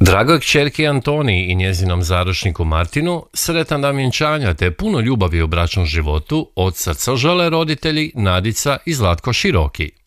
Dragoj kćerki Antoniji i njezinom zaručniku Martinu sretan dan vjenčanja te puno ljubavi u bračnom životu od srca žele roditelji Nadica i Zlatko Široki.